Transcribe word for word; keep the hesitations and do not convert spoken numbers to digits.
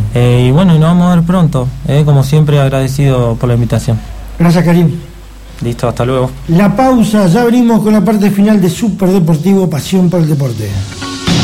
Eh, y bueno, y nos vamos a ver pronto, eh, como siempre agradecido por la invitación. Gracias, Karim. Listo, hasta luego. La pausa, ya venimos con la parte final de Super Deportivo, pasión por el deporte.